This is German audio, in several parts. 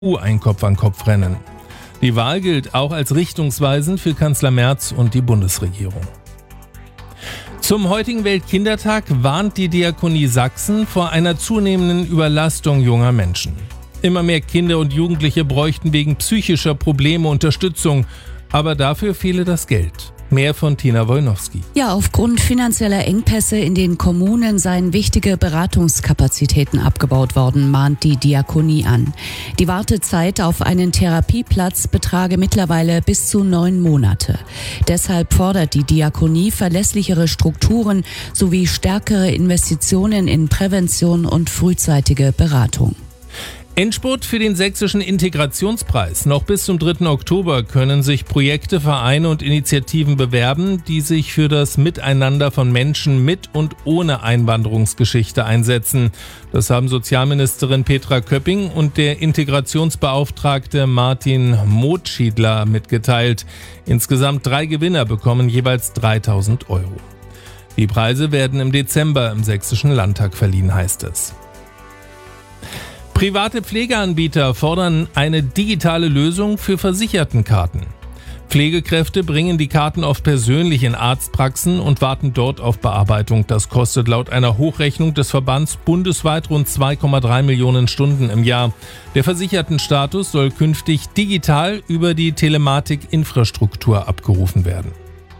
ein Kopf-an-Kopf-Rennen. Die Wahl gilt auch als richtungsweisend für Kanzler Merz und die Bundesregierung. Zum heutigen Weltkindertag warnt die Diakonie Sachsen vor einer zunehmenden Überlastung junger Menschen. Immer mehr Kinder und Jugendliche bräuchten wegen psychischer Probleme Unterstützung, aber dafür fehle das Geld. Mehr von Tina Wolnowski. Ja, aufgrund finanzieller Engpässe in den Kommunen seien wichtige Beratungskapazitäten abgebaut worden, mahnt die Diakonie an. Die Wartezeit auf einen Therapieplatz betrage mittlerweile bis zu 9 Monate. Deshalb fordert die Diakonie verlässlichere Strukturen sowie stärkere Investitionen in Prävention und frühzeitige Beratung. Endspurt für den Sächsischen Integrationspreis. Noch bis zum 3. Oktober können sich Projekte, Vereine und Initiativen bewerben, die sich für das Miteinander von Menschen mit und ohne Einwanderungsgeschichte einsetzen. Das haben Sozialministerin Petra Köpping und der Integrationsbeauftragte Martin Motschiedler mitgeteilt. Insgesamt 3 Gewinner bekommen jeweils 3.000 €. Die Preise werden im Dezember im Sächsischen Landtag verliehen, heißt es. Private Pflegeanbieter fordern eine digitale Lösung für Versichertenkarten. Pflegekräfte bringen die Karten oft persönlich in Arztpraxen und warten dort auf Bearbeitung. Das kostet laut einer Hochrechnung des Verbands bundesweit rund 2,3 Millionen Stunden im Jahr. Der Versichertenstatus soll künftig digital über die Telematik-Infrastruktur abgerufen werden.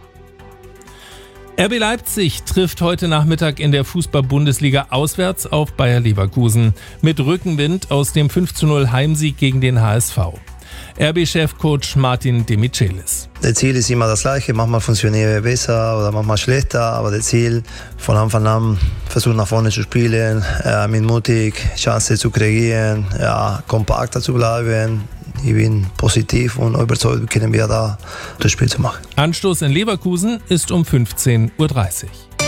RB Leipzig trifft heute Nachmittag in der Fußball-Bundesliga auswärts auf Bayer Leverkusen mit Rückenwind aus dem 5:0 Heimsieg gegen den HSV. RB-Chefcoach Martin de Michelis. Das Ziel ist immer das gleiche, manchmal funktioniert es besser oder manchmal schlechter, aber das Ziel von Anfang an versuchen nach vorne zu spielen, mit mutig Chancen zu kreieren, kompakter zu bleiben. Ich bin positiv und überzeugt, können wir da das Spiel zu machen. Anstoß in Leverkusen ist um 15:30 Uhr.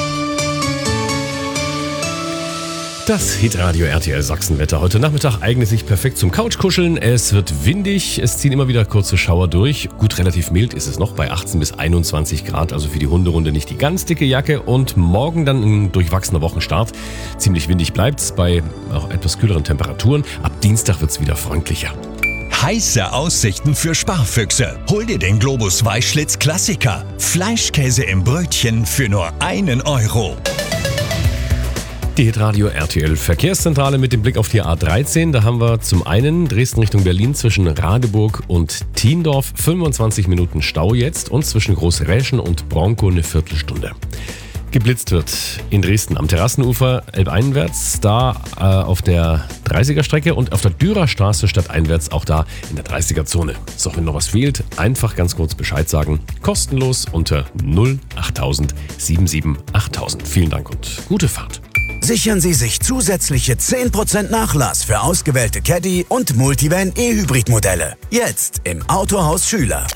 Das Hitradio RTL Sachsenwetter heute Nachmittag eignet sich perfekt zum Couchkuscheln. Es wird windig, es ziehen immer wieder kurze Schauer durch. Gut, relativ mild ist es noch bei 18 bis 21 Grad, also für die Hunderunde nicht die ganz dicke Jacke. Und morgen dann ein durchwachsener Wochenstart. Ziemlich windig bleibt's bei auch etwas kühleren Temperaturen. Ab Dienstag wird's wieder freundlicher. Heiße Aussichten für Sparfüchse. Hol dir den Globus Weißschlitz Klassiker. Fleischkäse im Brötchen für nur 1 €. Die Hitradio RTL Verkehrszentrale mit dem Blick auf die A13. Da haben wir zum einen Dresden Richtung Berlin zwischen Radeburg und Thiendorf 25 Minuten Stau jetzt und zwischen Großräschen und Bronkow eine Viertelstunde. Geblitzt wird in Dresden am Terrassenufer elbeinwärts, da auf der 30er-Strecke und auf der Dürerstraße stadteinwärts auch da in der 30er-Zone. So, wenn noch was fehlt, einfach ganz kurz Bescheid sagen. Kostenlos unter 08000 77 8000. Vielen Dank und gute Fahrt. Sichern Sie sich zusätzliche 10% Nachlass für ausgewählte Caddy und Multivan E-Hybrid-Modelle. Jetzt im Autohaus Schüler.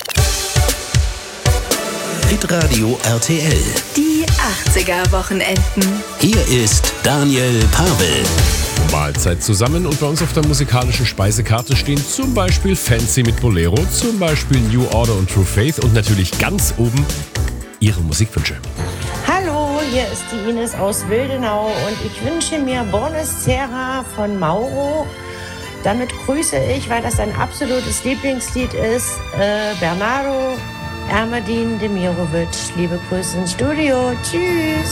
Hitradio RTL. Die 80er-Wochenenden. Hier ist Daniel Pavel. Mahlzeit zusammen und bei uns auf der musikalischen Speisekarte stehen zum Beispiel Fancy mit Bolero, zum Beispiel New Order und True Faith und natürlich ganz oben Ihre Musikwünsche. Hallo, hier ist die Ines aus Wildenau und ich wünsche mir Bornes Serra von Mauro. Damit grüße ich, weil das ein absolutes Lieblingslied ist, Bernardo Ermedin Demirovic. Liebe Grüße ins Studio. Tschüss.